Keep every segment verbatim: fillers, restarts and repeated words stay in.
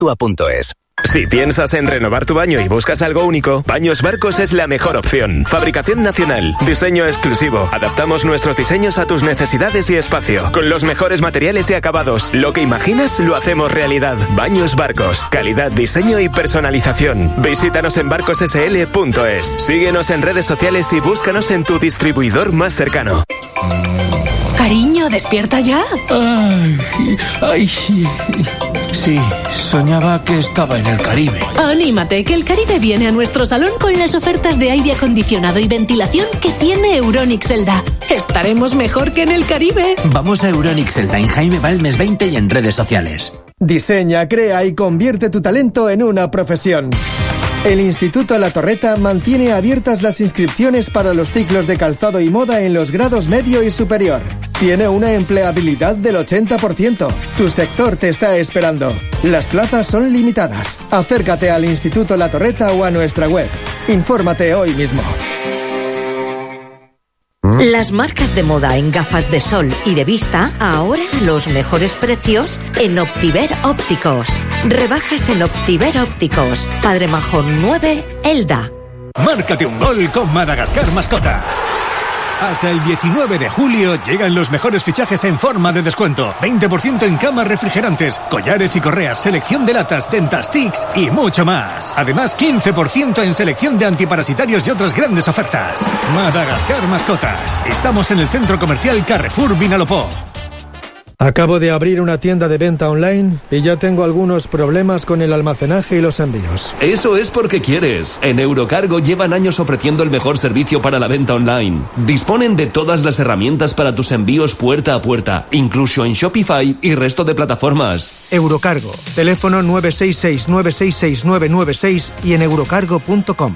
Mutua punto es. Si piensas en renovar tu baño y buscas algo único, Baños Barcos es la mejor opción. Fabricación nacional, diseño exclusivo. Adaptamos nuestros diseños a tus necesidades y espacio, con los mejores materiales y acabados. Lo que imaginas lo hacemos realidad. Baños Barcos, calidad, diseño y personalización. Visítanos en barcos s l punto es. Síguenos en redes sociales y búscanos en tu distribuidor más cercano. Cariño, ¿despierta ya? Ay, ay, sí, soñaba que estaba en el Caribe. Anímate, que el Caribe viene a nuestro salón con las ofertas de aire acondicionado y ventilación que tiene Euronics Elda. Estaremos mejor que en el Caribe. Vamos a Euronics Elda en Jaime Balmes veinte y en redes sociales. Diseña, crea y convierte tu talento en una profesión. El Instituto La Torreta mantiene abiertas las inscripciones para los ciclos de calzado y moda en los grados medio y superior. Tiene una empleabilidad del ochenta por ciento. Tu sector te está esperando. Las plazas son limitadas. Acércate al Instituto La Torreta o a nuestra web. Infórmate hoy mismo. Las marcas de moda en gafas de sol y de vista, ahora a los mejores precios en Optiver Ópticos. Rebajas en Optiver Ópticos. Padre Majón nueve, Elda. Márcate un gol con Madagascar Mascotas. Hasta el diecinueve de julio llegan los mejores fichajes en forma de descuento. veinte por ciento en camas refrigerantes, collares y correas, selección de latas, Dentastics y mucho más. Además, quince por ciento en selección de antiparasitarios y otras grandes ofertas. Madagascar Mascotas. Estamos en el centro comercial Carrefour Vinalopó. Acabo de abrir una tienda de venta online y ya tengo algunos problemas con el almacenaje y los envíos. Eso es porque quieres. En Eurocargo llevan años ofreciendo el mejor servicio para la venta online. Disponen de todas las herramientas para tus envíos puerta a puerta, incluso en Shopify y resto de plataformas. Eurocargo. Teléfono nueve seis seis, nueve seis seis, nueve nueve seis y en eurocargo punto com.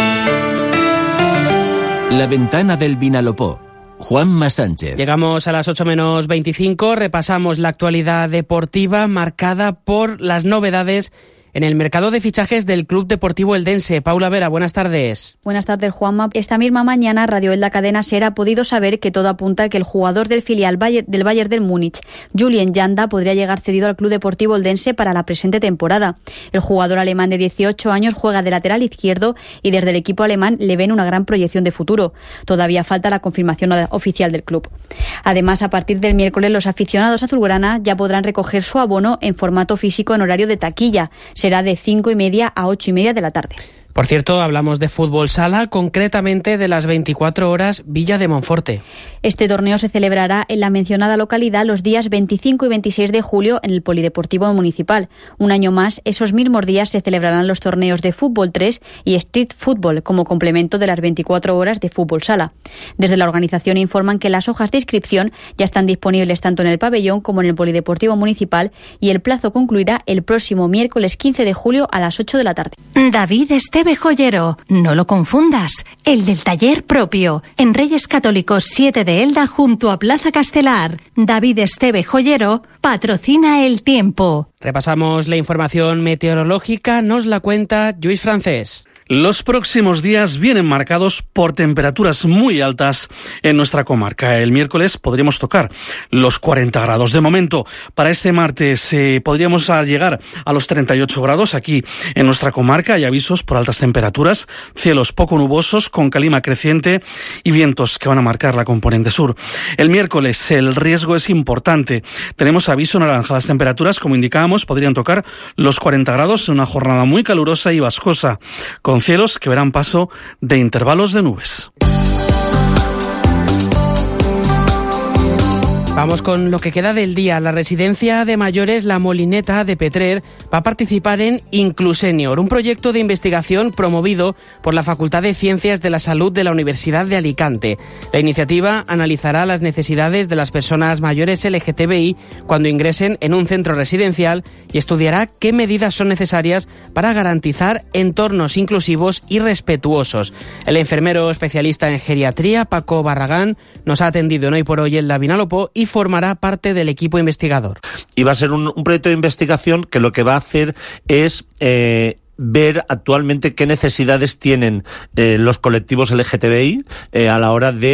La ventana del Vinalopó. Juanma Sánchez. Llegamos a las ocho menos veinticinco, repasamos la actualidad deportiva marcada por las novedades en el mercado de fichajes del Club Deportivo Eldense. Paula Vera, buenas tardes. Buenas tardes, Juanma. Esta misma mañana, Radio Elda Cadena Ser ha podido saber que todo apunta a que el jugador del filial Bayer, del Bayern del Múnich, Julian Janda, podría llegar cedido al Club Deportivo Eldense para la presente temporada. El jugador alemán de dieciocho años juega de lateral izquierdo y desde el equipo alemán le ven una gran proyección de futuro. Todavía falta la confirmación oficial del club. Además, a partir del miércoles, los aficionados azulgrana ya podrán recoger su abono en formato físico en horario de taquilla. Será de cinco y media a ocho y media de la tarde. Por cierto, hablamos de fútbol sala, concretamente de las veinticuatro horas Villa de Monforte. Este torneo se celebrará en la mencionada localidad los días veinticinco y veintiséis de julio en el Polideportivo Municipal. Un año más, esos mismos días se celebrarán los torneos de Fútbol tres y Street Fútbol como complemento de las veinticuatro horas de fútbol sala. Desde la organización informan que las hojas de inscripción ya están disponibles tanto en el pabellón como en el Polideportivo Municipal y el plazo concluirá el próximo miércoles quince de julio a las ocho de la tarde. David Esteve Joyero, no lo confundas, el del taller propio, en Reyes Católicos siete de Elda junto a Plaza Castelar. David Esteve Joyero patrocina el tiempo. Repasamos la información meteorológica, nos la cuenta Lluís Francés. Los próximos días vienen marcados por temperaturas muy altas en nuestra comarca. El miércoles podríamos tocar los cuarenta grados. De momento, para este martes eh, podríamos llegar a los treinta y ocho grados aquí en nuestra comarca. Hay avisos por altas temperaturas, cielos poco nubosos con calima creciente y vientos que van a marcar la componente sur. El miércoles el riesgo es importante. Tenemos aviso naranja. Las temperaturas, como indicábamos, podrían tocar los cuarenta grados en una jornada muy calurosa y vascosa, con cielos que verán paso de intervalos de nubes. Vamos con lo que queda del día. La residencia de mayores La Molineta de Petrer va a participar en Inclusenior, un proyecto de investigación promovido por la Facultad de Ciencias de la Salud de la Universidad de Alicante. La iniciativa analizará las necesidades de las personas mayores L G T B I cuando ingresen en un centro residencial y estudiará qué medidas son necesarias para garantizar entornos inclusivos y respetuosos. El enfermero especialista en geriatría, Paco Barragán, nos ha atendido en Hoy por Hoy en la Vinalopó y formará parte del equipo investigador. Y va a ser un, un proyecto de investigación que lo que va a hacer es eh, ver actualmente qué necesidades tienen eh, los colectivos L G T B I eh, a la hora de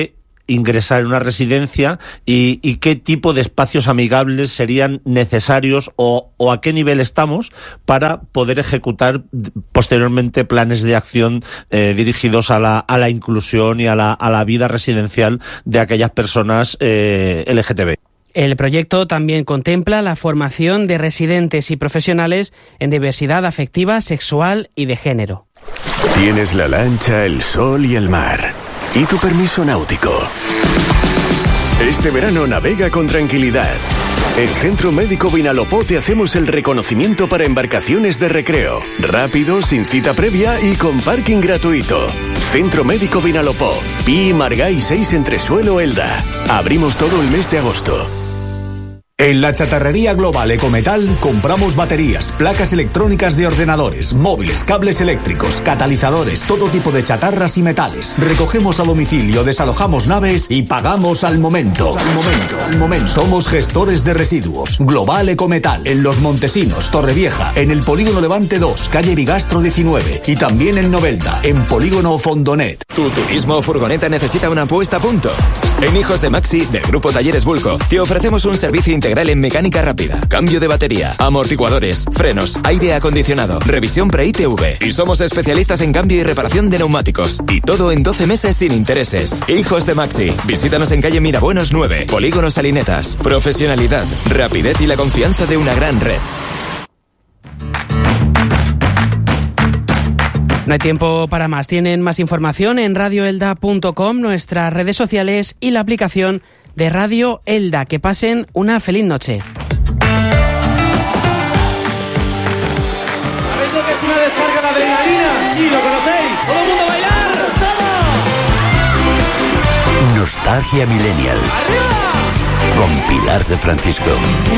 ingresar en una residencia y, y qué tipo de espacios amigables serían necesarios o, o a qué nivel estamos para poder ejecutar posteriormente planes de acción eh, dirigidos a la, a la inclusión y a la, a la vida residencial de aquellas personas eh, L G T B. El proyecto también contempla la formación de residentes y profesionales en diversidad afectiva, sexual y de género. Tienes la lancha, el sol y el mar. ¿Y tu permiso náutico? Este verano navega con tranquilidad. En Centro Médico Vinalopó te hacemos el reconocimiento para embarcaciones de recreo. Rápido, sin cita previa y con parking gratuito. Centro Médico Vinalopó. Pi y Margall seis Entresuelo, Elda. Abrimos todo el mes de agosto. En la chatarrería global Ecometal compramos baterías, placas electrónicas de ordenadores, móviles, cables eléctricos, catalizadores, todo tipo de chatarras y metales. Recogemos a domicilio, desalojamos naves y pagamos al momento. Al momento, al momento. Somos gestores de residuos. Global Ecometal, en Los Montesinos, Torrevieja, en el Polígono Levante dos, calle Bigastro diecinueve y también en Novelda, en Polígono Fondonet. Tu turismo o furgoneta necesita una puesta a punto. En Hijos de Maxi, del Grupo Talleres Bulco, te ofrecemos un servicio integral en mecánica rápida, cambio de batería, amortiguadores, frenos, aire acondicionado, revisión pre-I T V. Y somos especialistas en cambio y reparación de neumáticos. Y todo en doce meses sin intereses. Hijos de Maxi. Visítanos en calle Mirabuenos nueve, Polígono Salinetas. Profesionalidad, rapidez y la confianza de una gran red. No hay tiempo para más. Tienen más información en radio elda punto com, nuestras redes sociales y la aplicación de Radio Elda. Que pasen una feliz noche. ¿Sabéis lo que es una descarga de adrenalina? Sí, lo conocéis. ¡Todo el mundo a bailar! ¡Vamos! Nostalgia Millennial. ¡Arriba! Con Pilar de Francisco.